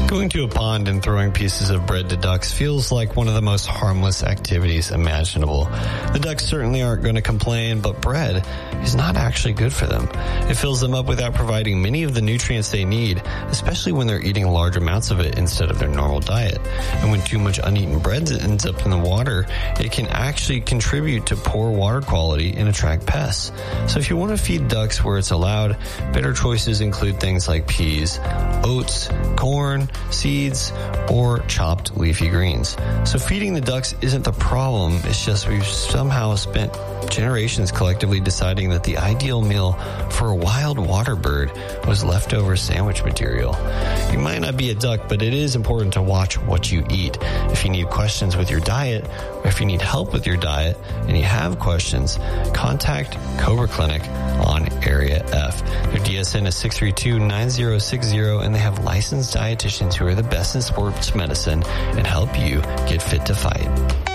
Going to a pond and throwing pieces of bread to ducks feels like one of the most harmless activities imaginable. The ducks certainly aren't going to complain, but bread is not actually good for them. It fills them up without providing many of the nutrients they need, especially when they're eating large amounts of it instead of their normal diet. And when too much uneaten bread ends up in the water, it can actually contribute to poor water quality and attract pests. So if you want to feed ducks where it's allowed, better choices include things like peas, oats, corn, seeds, or chopped leafy greens. So feeding the ducks isn't the problem, it's just we've somehow spent generations collectively deciding that the ideal meal for a wild water bird was leftover sandwich material. You might not be a duck, but it is important to watch what you eat. If you need questions with your diet, or if you need help with your diet and you have questions, contact Cobra Clinic on Area F. Their DSN is 632-9060, and they have licensed dietitians who are the best in sports medicine and help you get fit to fight.